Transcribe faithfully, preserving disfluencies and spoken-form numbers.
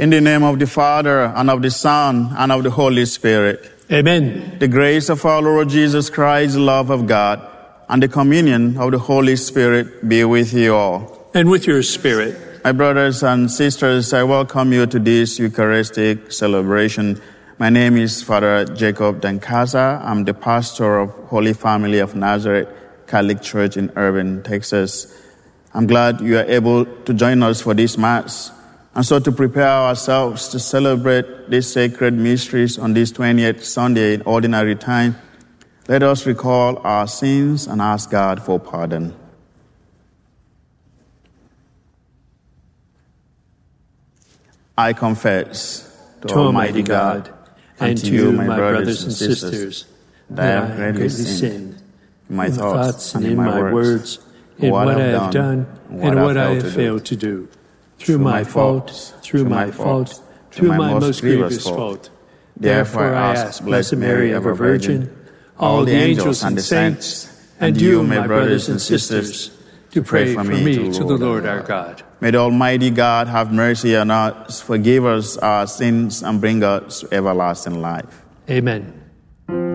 In the name of the Father, and of the Son, and of the Holy Spirit. Amen. The grace of our Lord Jesus Christ, the love of God, and the communion of the Holy Spirit be with you all. And with your spirit. My brothers and sisters, I welcome you to this Eucharistic celebration. My name is Father Jacob Dankasa. I'm the pastor of Holy Family of Nazareth Catholic Church in Irving, Texas. I'm glad you are able to join us for this Mass. And so to prepare ourselves to celebrate these sacred mysteries on this twentieth Sunday in Ordinary Time, let us recall our sins and ask God for pardon. I confess to, to Almighty God, God and to you, my brothers and sisters, that I have greatly sinned in my thoughts and in my words, in what I have done and what I have failed to do. Through my fault, through my fault, through my most grievous fault. Therefore I ask Blessed Mary, ever Virgin, all the angels and the saints, and you, my brothers and sisters, to pray for me to the Lord our God. May the Almighty God have mercy on us, forgive us our sins, and bring us to everlasting life. Amen.